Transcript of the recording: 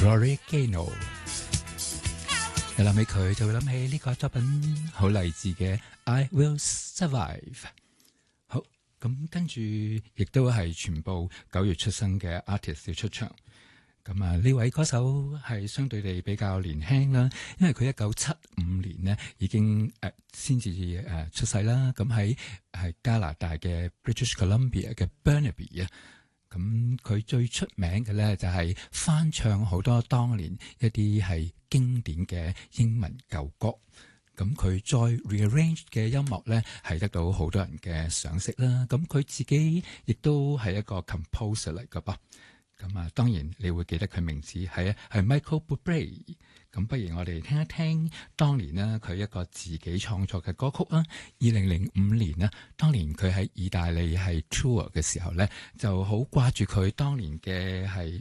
Rory Gano， 你諗起佢就會諗起呢個作品好勵志嘅 I Will Survive。好，咁跟住亦都係全部9月出生嘅 artist 要出場。咁啊，呢位歌手係相對地比較年輕啦，因為佢1975年呢已經先至出世啦。咁喺加拿大嘅 British Columbia 嘅 Burnaby 啊。咁佢最出名嘅咧就係翻唱好多當年一啲係經典嘅英文舊歌，咁佢再 rearrange 嘅音樂咧係得到好多人嘅賞識啦。咁佢自己亦都係一個 composer 嚟㗎噃。咁啊，當然你會記得佢名字係Michael Bublé。咁不如我哋聽一聽當年呢佢一個自己創作嘅歌曲啦。2005年呢，當年佢喺意大利係 tour 嘅時候咧，就好掛住佢當年嘅係